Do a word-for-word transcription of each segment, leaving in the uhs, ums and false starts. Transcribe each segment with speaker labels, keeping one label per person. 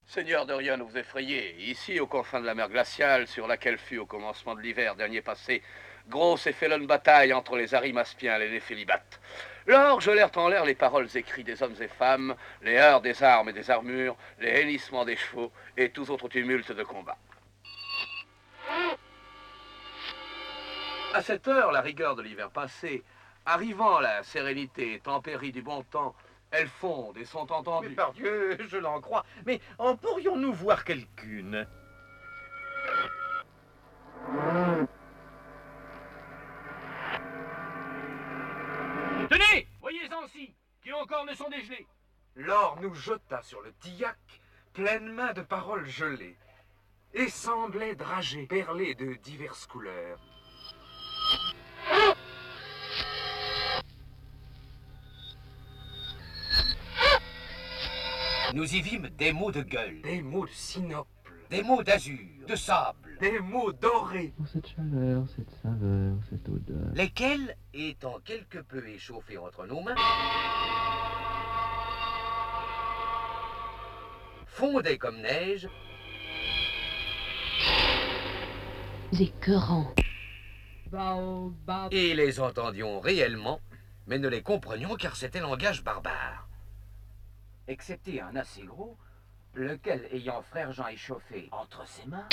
Speaker 1: Seigneur de rien ne vous effrayez, ici, aux confins de la mer glaciale, sur laquelle fut, au commencement de l'hiver dernier passé, grosse et félonne bataille entre les Arimaspiens et les Néphélibates. Lors gelèrent en l'air les paroles écrites des hommes et femmes, les heurts des armes et des armures, les hennissements des chevaux et tous autres tumultes de combat. À cette heure, la rigueur de l'hiver passé, arrivant la sérénité tempérie du bon temps, elles fondent et sont entendues.
Speaker 2: Mais par Dieu, je l'en crois. Mais en pourrions-nous voir quelqu'une?
Speaker 3: Tenez, voyez-en-ci, qui encore ne sont dégelés.
Speaker 4: L'or nous jeta sur le tillac, pleine main de paroles gelées, et semblait dragées, perlées de diverses couleurs.
Speaker 5: Nous y vîmes des mots de gueule,
Speaker 4: Des mots de sinople,
Speaker 5: des mots d'azur, de sable,
Speaker 4: des mots dorés,
Speaker 6: Oh, cette chaleur, cette saveur, cette odeur.
Speaker 5: lesquels, étant quelque peu échauffés entre nos mains, fondaient comme neige
Speaker 7: écœurant.
Speaker 5: et les entendions réellement, mais ne les comprenions car c'était langage barbare.
Speaker 8: Excepté un assez gros, lequel, ayant frère Jean échauffé entre ses mains,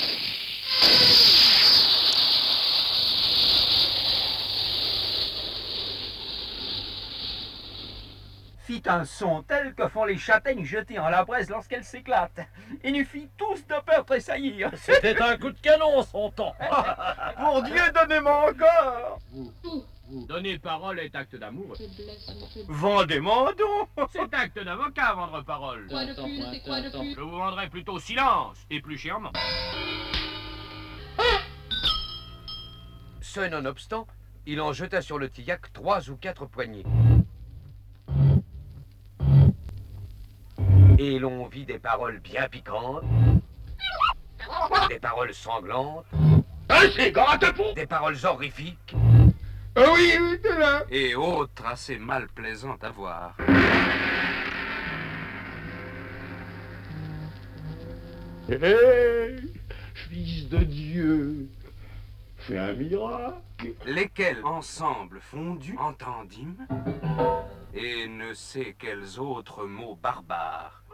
Speaker 3: Fit un son tel que font les châtaignes jetées en la braise lorsqu'elles s'éclatent, et nous fit tous de peur tressaillir.
Speaker 2: C'était un coup de canon, son temps. Pour Dieu, donnez-moi encore.
Speaker 3: Donner parole est acte d'amour.
Speaker 2: Vendez-moi donc.
Speaker 3: C'est acte d'avocat, vendre parole.
Speaker 7: Quoi de plus, c'est quoi de plus?
Speaker 3: Je vous vendrai plutôt silence, et plus chèrement.
Speaker 5: Ce nonobstant, il en jeta sur le tillac trois ou quatre poignées. Et l'on vit des paroles bien piquantes, des paroles sanglantes,
Speaker 1: Ainsi, gratte-peau.
Speaker 5: des paroles horrifiques,
Speaker 1: Ah oui, oui, t'es là.
Speaker 9: Et autres assez mal plaisantes à voir.
Speaker 10: Hé, fils de Dieu, fais un miracle.
Speaker 9: Lesquels ensemble fondus entendîmes, et ne sais quels autres mots barbares